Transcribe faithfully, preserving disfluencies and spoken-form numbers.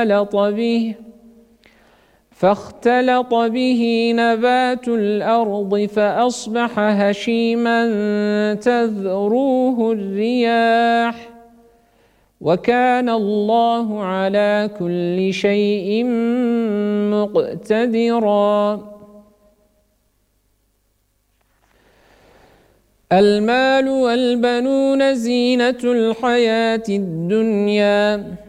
فاختلط به فاختلط به نبات الأرض فأصبح هشيما تذروه الرياح وكان الله على كل شيء مقتدرا. المال والبنون زينة الحياة الدنيا